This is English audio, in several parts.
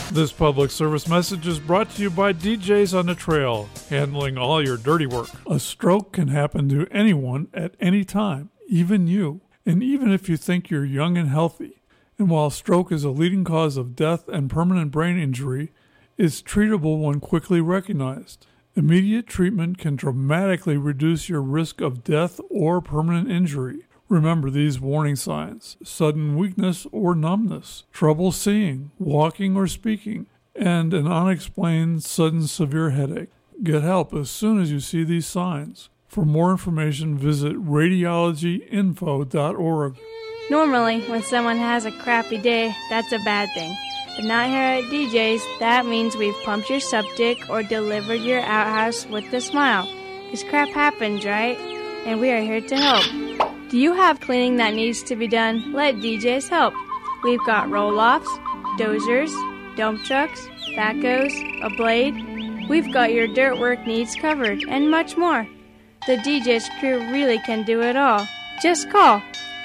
This public service message is brought to you by DJs on the Trail, handling all your dirty work. A stroke can happen to anyone at any time, even you, and even if you think you're young and healthy. And while stroke is a leading cause of death and permanent brain injury, it's treatable when quickly recognized. Immediate treatment can dramatically reduce your risk of death or permanent injury. Remember these warning signs: sudden weakness or numbness, trouble seeing, walking or speaking, and an unexplained sudden severe headache. Get help as soon as you see these signs. For more information, visit radiologyinfo.org. Normally, when someone has a crappy day, that's a bad thing. But not here at DJ's. That means we've pumped your septic or delivered your outhouse with a smile. Because crap happens, right? And we are here to help. Do you have cleaning that needs to be done? Let DJ's help. We've got roll-offs, dozers, dump trucks, backhoes, a blade. We've got your dirt work needs covered, and much more. The DJ's crew really can do it all. Just call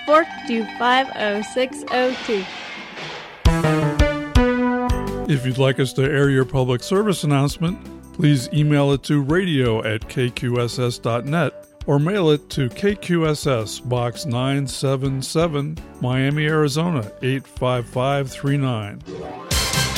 425-0602. If you'd like us to air your public service announcement, please email it to radio@kqss.net or mail it to KQSS, Box 977, Miami, Arizona, 85539.